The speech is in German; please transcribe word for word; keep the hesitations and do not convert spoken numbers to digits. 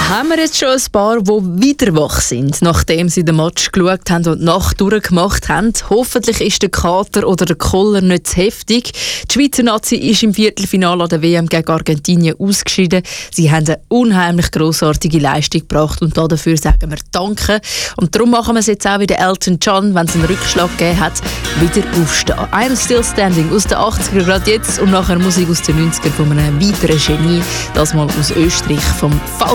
Haben wir jetzt schon ein paar, die wieder wach sind, nachdem sie den Match geschaut haben und die Nacht durchgemacht haben? Hoffentlich ist der Kater oder der Koller nicht zu heftig. Die Schweizer Nazi ist im Viertelfinale an der W M gegen Argentinien ausgeschieden. Sie haben eine unheimlich grossartige Leistung gebracht und dafür sagen wir Danke. Und darum machen wir es jetzt auch wie der Elton John, wenn es einen Rückschlag gegeben hat, wieder aufstehen. I'm Still Standing aus den achtziger gerade jetzt und nachher Musik aus den neunziger von einem weiteren Genie, das mal aus Österreich, vom Falco